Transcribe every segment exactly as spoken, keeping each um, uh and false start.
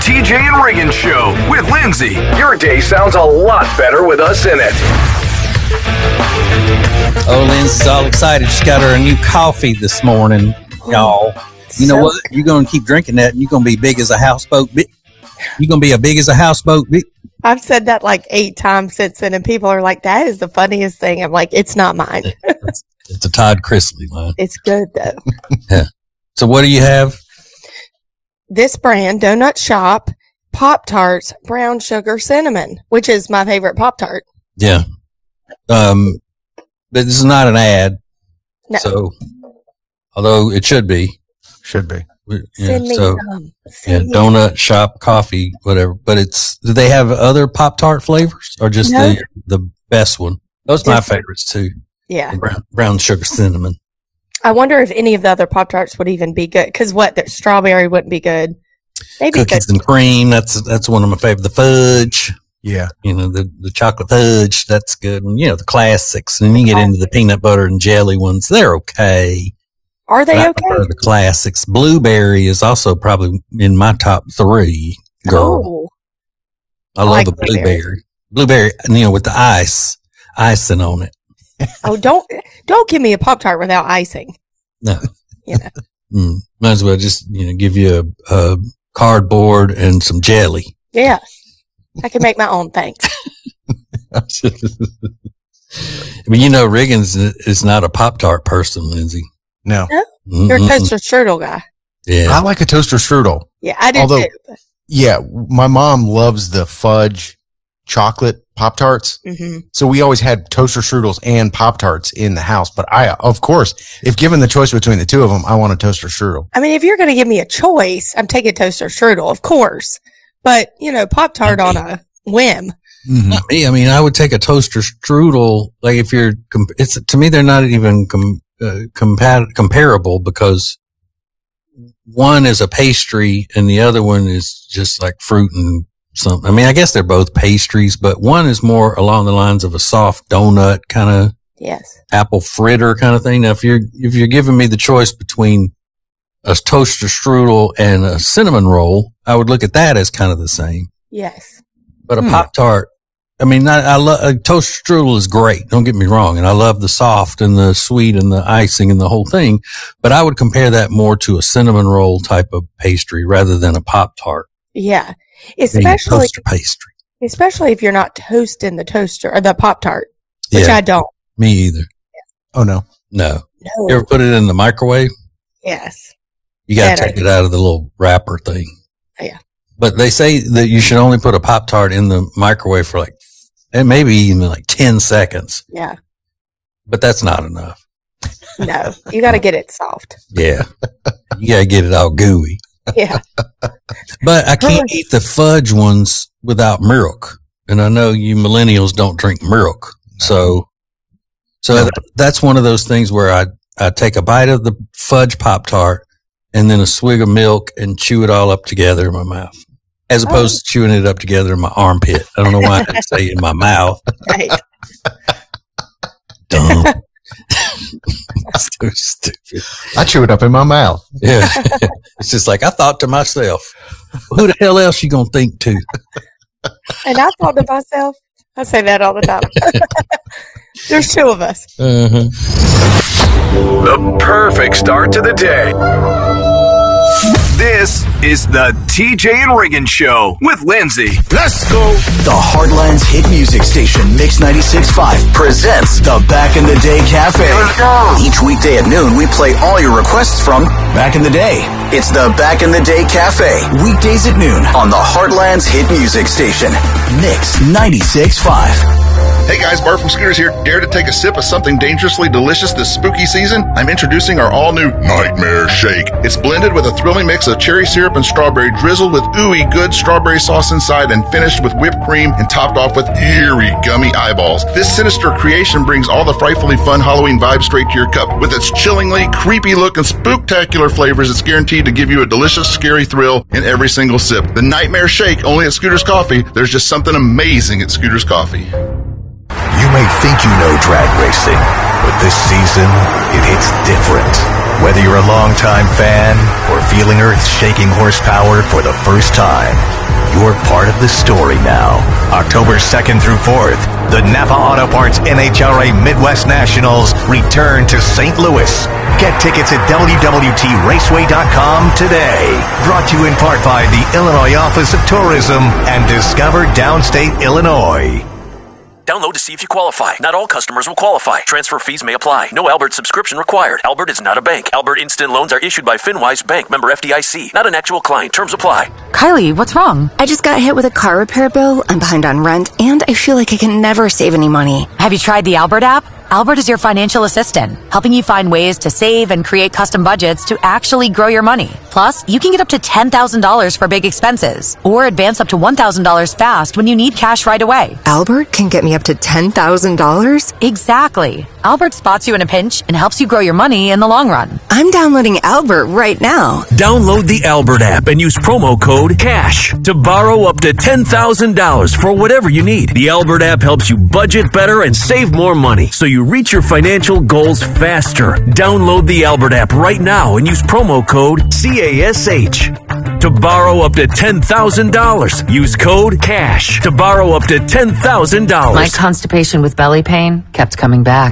T J and Reagan Show with Lindsay. Your day sounds a lot better with us in it. Oh, Lindsay's all excited. She got her a new coffee this morning, y'all. You know So- what? You're going to keep drinking that, and you're going to be big as a houseboat. Bi- You're going to be as big as a houseboat. Bi- I've said that like eight times since then, and people are like, that is the funniest thing. I'm like, it's not mine. It's, it's a Todd Chrisley line. It's good, though. Yeah. So what do you have? This brand, Donut Shop, Pop-Tarts, Brown Sugar Cinnamon, which is my favorite Pop-Tart. Yeah. Um, but this is not an ad. No. So, although it should be. Should be. Yeah, Send me so, some. yeah, Send me donut shop, coffee, whatever. But it's, do they have other Pop-Tart flavors or just No. the the best one? Those are my Just- favorites too. Yeah. The brown, brown sugar cinnamon. I wonder if any of the other Pop-Tarts would even be good. Because what? The strawberry wouldn't be good. Maybe good. Cookies and cream. That's that's one of my favorite. The fudge. Yeah. You know, the, the chocolate fudge. That's good. And, you know, the classics. And then you get into the peanut butter and jelly ones. They're okay. Are But they I okay? prefer the classics. Blueberry is also probably in my top three. Girl, Oh, I love like a blueberry. blueberry. Blueberry, you know, with the ice, icing on it. oh, don't don't give me a Pop-Tart without icing. No. You know. Mm, might as well just, you know, give you a, a cardboard and some jelly. Yeah. I can make my own things. I mean, you know, Riggins is not a Pop-Tart person, Lindsay. No. You're a Mm-mm. toaster strudel guy. Yeah. I like a toaster strudel. Yeah, I do Although- too. Yeah. My mom loves the fudge chocolate Pop-Tarts. hmm So we always had toaster strudels and Pop-Tarts in the house. But I, of course, if given the choice between the two of them, I want a toaster strudel. I mean, if you're going to give me a choice, I'm taking toaster strudel, of course. But, you know, Pop-Tart on a whim. Mm-hmm. Not me. I mean, I would take a toaster strudel. Like if you're, com- it's to me, they're not even com- uh, compa- comparable because one is a pastry and the other one is just like fruit and something. I mean, I guess they're both pastries, but one is more along the lines of a soft donut kind of Yes. apple fritter kind of thing. Now, if you're if you're giving me the choice between a toaster strudel and a cinnamon roll, I would look at that as kind of the same. Yes. But a Hmm. Pop Tart, I mean, I, I love a toaster strudel is great. Don't get me wrong, and I love the soft and the sweet and the icing and the whole thing. But I would compare that more to a cinnamon roll type of pastry rather than a Pop Tart, Yeah. being a Especially, toaster pastry. especially if you're not toasting the toaster or the Pop-Tart, which Yeah, I don't. me either. Oh, no. No, No. you ever put it in the microwave? Yes. You got Yeah, to take it out of the little wrapper thing. Yeah. But they say that you should only put a Pop Tart in the microwave for like, and maybe even like ten seconds. Yeah. But that's not enough. No. You got to get it soft. Yeah. You got to get it all gooey. Yeah. But I can't eat the fudge ones without milk. And I know you millennials don't drink milk. So, so No. th- that's one of those things where I, I take a bite of the fudge Pop Tart and then a swig of milk and chew it all up together in my mouth. As opposed to chewing it up together in my armpit. I don't know why I didn't say in my mouth. Right. Dumb. So stupid. I chew it up in my mouth. Yeah. It's just like I thought to myself, who the hell else you gonna think to? And I thought to myself, I say that all the time. There's two of us. Uh-huh. The perfect start to the day. This is the T J and Reagan Show with Lindsay. Let's go. The Heartland's hit music station, Mix ninety-six point five, presents the Back in the Day Cafe. Each weekday at noon, we play all your requests from Back in the Day. It's the Back in the Day Cafe, weekdays at noon on the Heartland's hit music station, Mix ninety-six point five. Hey guys, Bart from Scooters here. Dare to take a sip of something dangerously delicious this spooky season? I'm introducing our all-new Nightmare Shake. It's blended with a thrilling mix of cherry syrup and strawberry, drizzled with ooey good strawberry sauce inside and finished with whipped cream and topped off with eerie gummy eyeballs. This sinister creation brings all the frightfully fun Halloween vibe straight to your cup. With its chillingly creepy look and spooktacular flavors, it's guaranteed to give you a delicious, scary thrill in every single sip. The Nightmare Shake, only at Scooters Coffee. There's just something amazing at Scooters Coffee. You may think you know drag racing, but this season, it hits different. Whether you're a longtime fan or feeling Earth's shaking horsepower for the first time, you're part of the story now. October second through fourth, the Napa Auto Parts N H R A Midwest Nationals return to Saint Louis. Get tickets at W W T raceway dot com today. Brought to you in part by the Illinois Office of Tourism and Discover Downstate Illinois. Download to see if you qualify. Not all customers will qualify. Transfer fees may apply. No Albert subscription required. Albert is not a bank. Albert Instant Loans are issued by FinWise Bank, member F D I C. Not an actual client. Terms apply. Kylie, what's wrong? I just got hit with a car repair bill. I'm behind on rent, and I feel like I can never save any money. Have you tried the Albert app? Albert is your financial assistant, helping you find ways to save and create custom budgets to actually grow your money. Plus, you can get up to ten thousand dollars for big expenses, or advance up to one thousand dollars fast when you need cash right away. Albert can get me up to ten thousand dollars? Exactly. Albert spots you in a pinch and helps you grow your money in the long run. I'm downloading Albert right now. Download the Albert app and use promo code CASH to borrow up to ten thousand dollars for whatever you need. The Albert app helps you budget better and save more money, so you reach your financial goals faster. Download the Albert app right now and use promo code C A S H to borrow up to ten thousand dollars. Use code CASH to borrow up to ten thousand dollars. My constipation with belly pain kept coming back.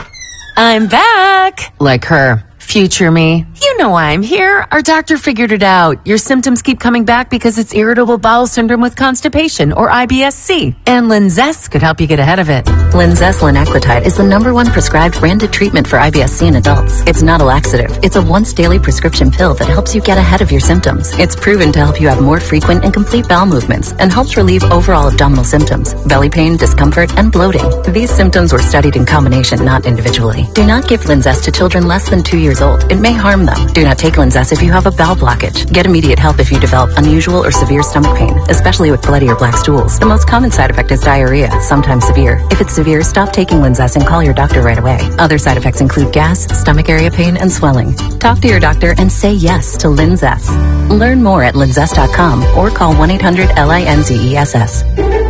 I'm back! Like her. Future me. You know why I'm here. Our doctor figured it out. Your symptoms keep coming back because it's irritable bowel syndrome with constipation, or I B S C. And Linzess could help you get ahead of it. Linzess linaclotide is the number one prescribed branded treatment for I B S C in adults. It's not a laxative. It's a once daily prescription pill that helps you get ahead of your symptoms. It's proven to help you have more frequent and complete bowel movements and helps relieve overall abdominal symptoms, belly pain, discomfort, and bloating. These symptoms were studied in combination, not individually. Do not give Linzess to children less than two years old. It may harm them. Do not take Linzess if you have a bowel blockage. Get immediate help if you develop unusual or severe stomach pain, especially with bloody or black stools. The most common side effect is diarrhea, sometimes severe. If it's severe, stop taking Linzess and call your doctor right away. Other side effects include gas, stomach area pain, and swelling. Talk to your doctor and say yes to Linzess. Learn more at linzess dot com or call one eight hundred L I N Z E S S.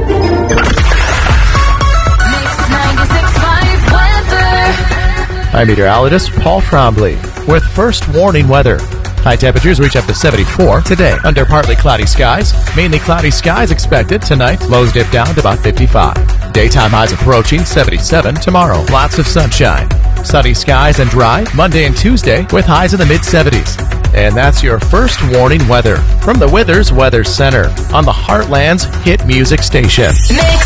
I'm meteorologist Paul Trombley with first warning weather. High temperatures reach up to seventy-four today under partly cloudy skies. Mainly cloudy skies expected tonight. Lows dip down to about fifty-five. Daytime highs approaching seventy-seven tomorrow. Lots of sunshine. Sunny skies and dry Monday and Tuesday with highs in the mid-seventies. And that's your first warning weather from the Withers Weather Center on the Heartland's hit music station. Mix